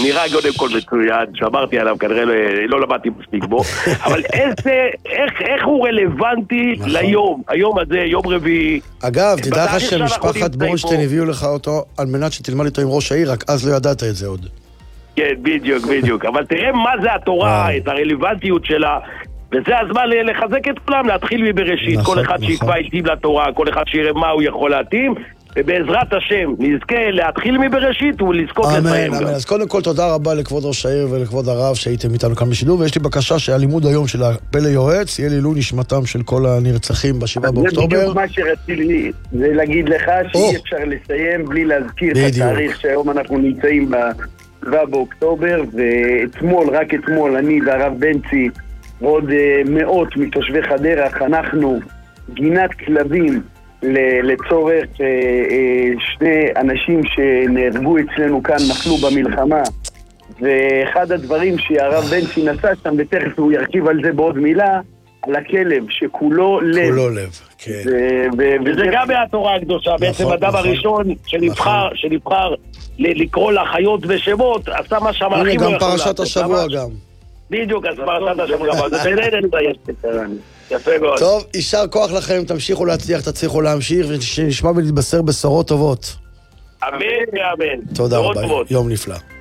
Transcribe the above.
נראה קודם כל מצוין, שמרתי עליו, כנראה לא למדתי מספיק בו, אבל איך הוא רלוונטי ליום, היום הזה, יום רביעי. אגב, תדע לך שמשפחת בורשטיין הביאו לך אותו על מנת שתלמד איתו עם ראש העיר, רק אז לא ידעת את זה עוד. כן, בדיוק, אבל תראה מה זה התורה, את הרלוונטיות שלה, וזה הזמן לחזק את כולם, להתחיל מבראשית, כל אחד שיקבע יתאים לתורה, כל אחד שיראה מה הוא יכול להתאים, ובעזרת השם נזכה להתחיל מבראשית ולזכות לסיים גם. אמן. אז קודם כל תודה רבה לכבוד ראש העיר ולכבוד הרב שהייתם איתנו כאן בשידור, ויש לי בקשה שהלימוד היום של הפלא יועץ יהיה לעילוי נשמתם של כל הנרצחים ב7 באוקטובר. זה בדיוק מה שרציתי לי, זה להגיד לך שאי אפשר לסיים בלי להזכיר את התאריך שהיום אנחנו נמצאים ב7 באוקטובר, ואתמול, רק אתמול, אני והרב בנצי ועוד מאות מתושבי חדרה חנכנו גינת כלבים לצורך שני אנשים שנהרגו אצלנו כאן, נפלו במלחמה, ואחד הדברים שהרב בנצי נסע שם, ותכף הוא ירכיב על זה בעוד מילה, על הכלב שכולו לב. כולו לב, כן. וזה גם מהתורה הקדושה, בעצם אדם הראשון שנבחר לקרוא לחיות ושמות, עשה מה שהמלאכים לא יכולו. הנה גם פרשת השבוע גם. בדיוק, אז פרשת השבוע גם, זה בינינו יפה מאוד. טוב, יישר כוח לכם, תמשיכו להצליח, תצליחו להמשיך, ושנשמע ולהתבשר בשורות טובות. אמן ואמן. תודה רבה, יום נפלא.